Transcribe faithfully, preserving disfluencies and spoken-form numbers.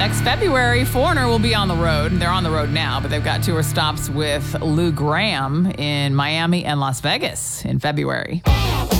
next February, Foreigner will be on the road. They're on the road now, but they've got tour stops with Lou Gramm in Miami and Las Vegas in February.